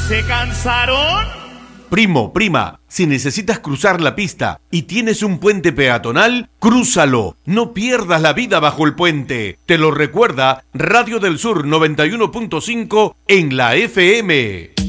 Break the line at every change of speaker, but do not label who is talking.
¿Se cansaron?
Primo, prima, si necesitas cruzar la pista y tienes un puente peatonal, crúzalo. No pierdas la vida bajo el puente. Te lo recuerda Radio del Sur 91.5 en la FM.